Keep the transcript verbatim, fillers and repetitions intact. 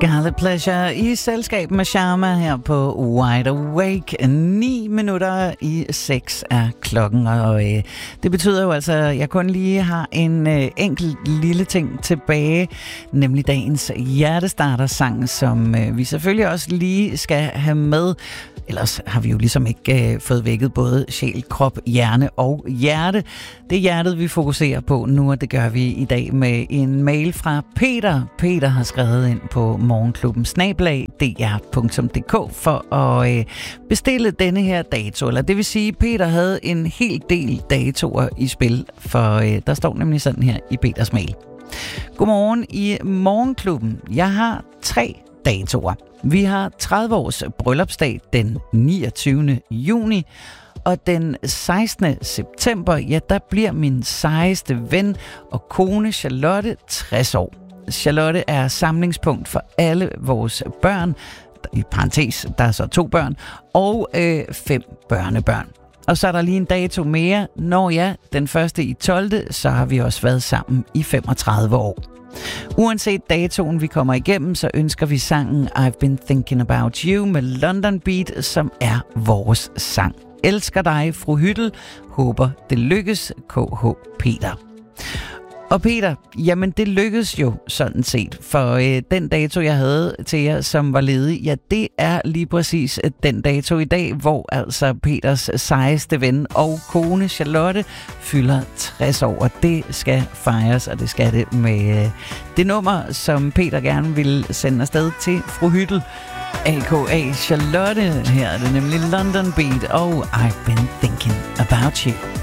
Scarlet Pleasure i selskab med Sharma her på Wide Awake. Ni minutter i seks er klokken, og øh, det betyder jo altså, at jeg kun lige har en øh, enkelt lille ting tilbage, nemlig dagens hjertestarter-sang, som øh, vi selvfølgelig også lige skal have med. Ellers har vi jo ligesom ikke øh, fået vækket både sjæl, krop, hjerne og hjerte. Det er hjertet, vi fokuserer på nu, og det gør vi i dag med en mail fra Peter. Peter har skrevet ind på morgenklubben snabel-a d r punktum d k for at øh, bestille denne her dato. Eller det vil sige, Peter havde en hel del datoer i spil, for øh, der står nemlig sådan her i Peters mail. Godmorgen i morgenklubben. Jeg har tre datoer. Vi har tredive års bryllupsdag den niogtyvende juni, og den sekstende september, ja, der bliver min sejeste ven og kone Charlotte tres år. Charlotte er samlingspunkt for alle vores børn, i parentes, der er så to børn, og øh, fem børnebørn. Og så er der lige en dato mere. Når ja, den første i tolvte, så har vi også været sammen i femogtredive år. Uanset datoen vi kommer igennem, så ønsker vi sangen I've Been Thinking About You med London Beat, som er vores sang. Elsker dig, fru Hyttel. Håber det lykkes. K H Peter. Og Peter, jamen det lykkedes jo sådan set, for øh, den dato, jeg havde til jer, som var ledig, ja, det er lige præcis den dato i dag, hvor altså Peters sejeste ven og kone Charlotte fylder tres år, og det skal fejres, og det skal det med øh, det nummer, som Peter gerne vil sende afsted til fru Hyttel, A K A Charlotte. Her er det nemlig London Beat og I've Been Thinking About You.